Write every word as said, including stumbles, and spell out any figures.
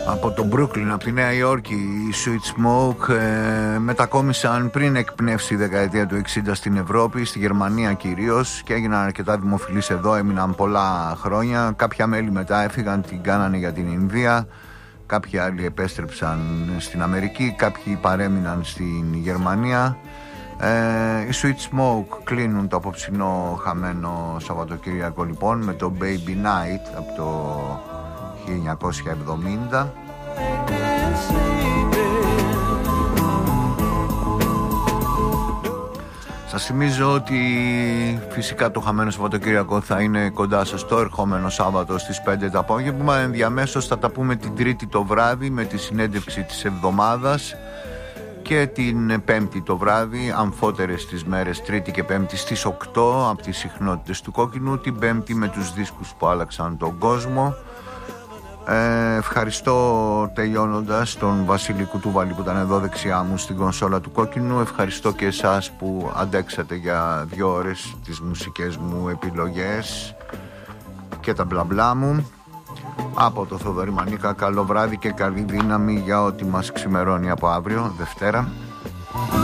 Από το Brooklyn, από τη Νέα Υόρκη, οι Sweet Smoke ε, μετακόμισαν πριν εκπνεύσει η δεκαετία του εξήντα στην Ευρώπη, στη Γερμανία κυρίως, και έγιναν αρκετά δημοφιλείς εδώ, έμειναν πολλά χρόνια. Κάποια μέλη μετά έφυγαν, την κάνανε για την Ινδία, κάποιοι άλλοι επέστρεψαν στην Αμερική, κάποιοι παρέμειναν στην Γερμανία. Ε, οι Sweet Smoke κλείνουν το απόψινό χαμένο Σαββατοκύριακο λοιπόν με το Baby Night από το χίλια εννιακόσια εβδομήντα. Σας θυμίζω ότι φυσικά το χαμένο Σαββατοκύριακο θα είναι κοντά σας το ερχόμενο Σάββατο στις πέντε το απόγευμα. Ενδιαμέσως θα τα πούμε την Τρίτη το βράδυ με τη συνέντευξη της εβδομάδας, και την Πέμπτη το βράδυ, αμφότερες τις μέρες Τρίτη και Πέμπτη στις οκτώ από τις συχνότητες του Κόκκινου, την Πέμπτη με τους δίσκους που άλλαξαν τον κόσμο. Ε, ευχαριστώ τελειώνοντας τον Βασίλη Κουτούβαλη που ήταν εδώ δεξιά μου στην κονσόλα του Κόκκινου. Ευχαριστώ και εσάς που αντέξατε για δύο ώρες τις μουσικές μου επιλογές και τα μπλα μπλα μου. Από το Θοδωρή Μανίκα, καλό βράδυ και καλή δύναμη για ό,τι μας ξημερώνει από αύριο Δευτέρα.